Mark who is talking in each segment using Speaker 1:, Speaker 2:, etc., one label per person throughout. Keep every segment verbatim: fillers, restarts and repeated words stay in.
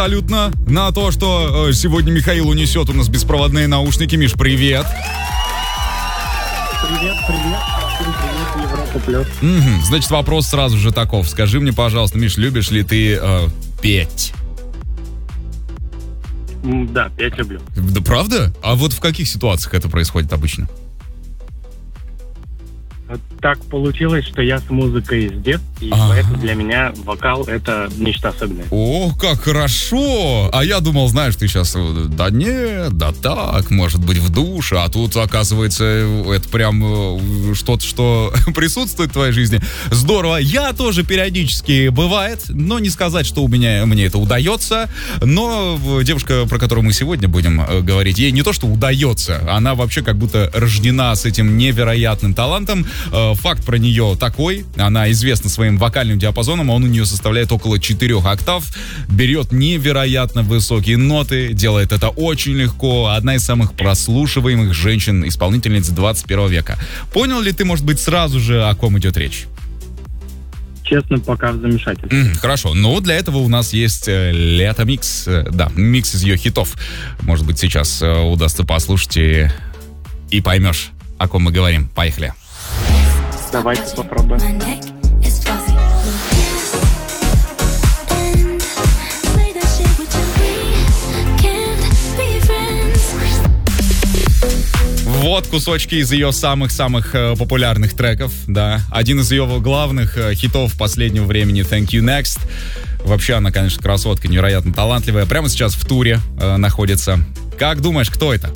Speaker 1: абсолютно на то, что э, сегодня Михаил унесет у нас беспроводные наушники. Миш, привет.
Speaker 2: Привет, привет. Всем привет, Европа Плюс.
Speaker 1: Угу. Значит, вопрос сразу же таков. Скажи мне, пожалуйста, Миш, любишь ли ты э, петь?
Speaker 2: Да, петь люблю.
Speaker 1: Да правда? А вот в каких ситуациях это происходит обычно?
Speaker 2: Так получилось, что я с музыкой с детства, и
Speaker 1: А-а-а.
Speaker 2: поэтому для меня вокал — это нечто особенное.
Speaker 1: О, как хорошо! А я думал, знаешь, ты сейчас, да нет, да так, может быть, в душе, а тут, оказывается, это прям что-то, что присутствует в твоей жизни. Здорово. Я тоже периодически бывает, но не сказать, что у меня, мне это удается, но девушка, про которую мы сегодня будем говорить, ей не то, что удается, она вообще как будто рождена с этим невероятным талантом. Факт про нее такой: она известна своим вокальным диапазоном, он у нее составляет около четырех октав, берет невероятно высокие ноты, делает это очень легко, одна из самых прослушиваемых женщин-исполнительниц двадцать первого века. Понял ли ты, может быть, сразу же, о ком идет речь?
Speaker 2: Честно, пока в замешательстве.
Speaker 1: Mm, хорошо, но для этого у нас есть э, лето-микс, э, да, микс из ее хитов. Может быть, сейчас э, удастся послушать и, и поймешь, о ком мы говорим. Поехали.
Speaker 2: Давайте попробуем.
Speaker 1: Вот кусочки из ее самых-самых э, популярных треков, да. Один из ее главных э, хитов последнего времени — Thank You Next. Вообще она, конечно, красотка, невероятно талантливая. Прямо сейчас в туре э, находится. Как думаешь, кто это?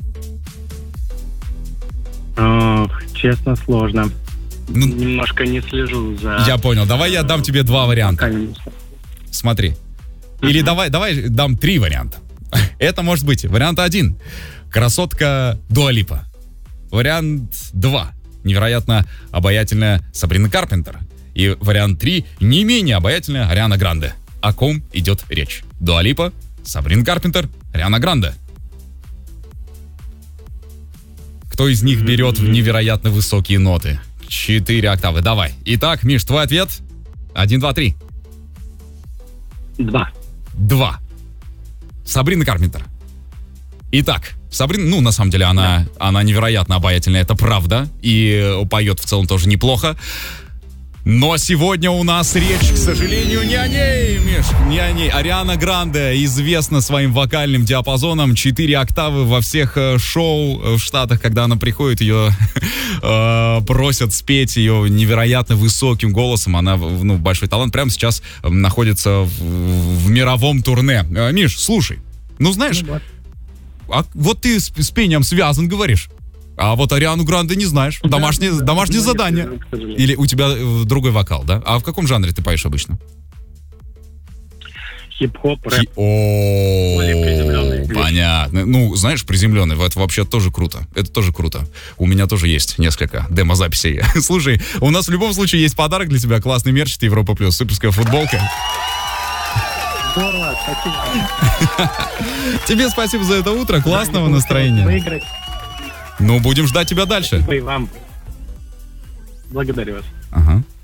Speaker 2: Ох, честно, сложно.
Speaker 1: Ну,
Speaker 2: Немножко не слежу за...
Speaker 1: я понял. Давай я дам тебе два варианта. Смотри. Или давай, давай дам три варианта. Это может быть вариант один. Красотка Дуа Липа. Вариант два. Невероятно обаятельная Сабрина Карпентер. И вариант три. Не менее обаятельная Ариана Гранде. О ком идет речь? Дуа Липа, Сабрина Карпентер, Ариана Гранде. Кто из них берет невероятно высокие ноты? Четыре октавы. Давай. Итак, Миш, твой ответ? Один, два, три.
Speaker 2: Два.
Speaker 1: Два. Сабрина Карпентер. Итак, Сабрина, ну, на самом деле, она, да. она невероятно обаятельная, это правда. И поет в целом тоже неплохо. Но сегодня у нас речь, к сожалению, не о ней, Миш, не о ней. Ариана Гранде известна своим вокальным диапазоном. Четыре октавы во всех шоу в Штатах, когда она приходит, ее э, просят спеть ее невероятно высоким голосом. Она, ну, большой талант. Прямо сейчас находится в, в мировом турне. Э, Миш, слушай, ну, знаешь, а вот ты с, с пением связан, говоришь. А вот Ариану Гранде не знаешь. Домашнее, да, домашнее да, задание. Или у тебя другой вокал, да? А в каком жанре ты поешь обычно?
Speaker 2: Хип-хоп, рэп.
Speaker 1: О, понятно. Ну, знаешь, приземленный, это вообще тоже круто. Это тоже круто. У меня тоже есть несколько демо-записей. Слушай, у нас в любом случае есть подарок для тебя. Классный мерч от Европа Плюс. Суперская футболка.
Speaker 2: Здорово, спасибо.
Speaker 1: Тебе спасибо за это утро. Классного настроения.
Speaker 2: Выиграть.
Speaker 1: Ну, будем ждать тебя дальше.
Speaker 2: И вам. Благодарю вас.
Speaker 1: Ага.